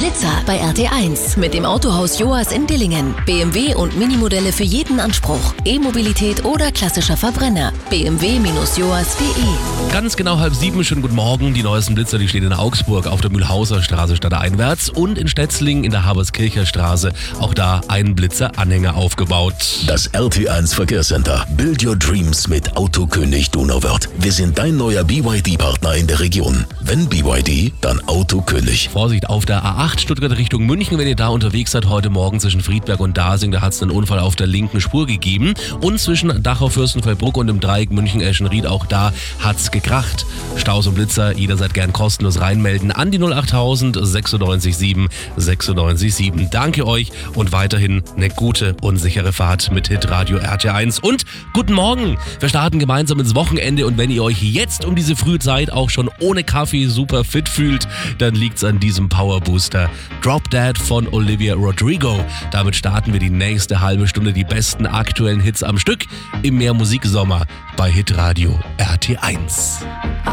Blitzer bei RT1 mit dem Autohaus Joas in Dillingen. BMW und Minimodelle für jeden Anspruch. E-Mobilität oder klassischer Verbrenner. bmw-joas.de. Ganz genau 6:30, schönen guten Morgen. Die neuesten Blitzer, die stehen in Augsburg auf der Mühlhauser Straße stadteinwärts und in Stetzling in der Haberskircher Straße. Auch da ein Blitzer-Anhänger aufgebaut. Das RT1 Verkehrscenter. Build your dreams mit Autokönig Donauwörth. Wir sind dein neuer BYD-Partner in der Region. Wenn BYD, dann Autokönig. Vorsicht auf der A8 Stuttgart Richtung München, wenn ihr da unterwegs seid heute Morgen zwischen Friedberg und Dasing, da hat es einen Unfall auf der linken Spur gegeben. Und zwischen Dachau, Fürstenfeldbruck und dem Dreieck München-Eschenried, auch da hat's gekracht. Staus und Blitzer, jederzeit gern kostenlos reinmelden an die 08000 96 7 96 7. Danke euch und weiterhin eine gute und sichere Fahrt mit Hitradio RT1 und guten Morgen. Wir starten gemeinsam ins Wochenende und wenn ihr euch jetzt um diese frühe Zeit auch schon ohne Kaffee super fit fühlt, dann liegt's an diesem Powerbooster. Drop Dead von Olivia Rodrigo. Damit starten wir die nächste halbe Stunde die besten aktuellen Hits am Stück im Mehr Musiksommer bei Hitradio RT1.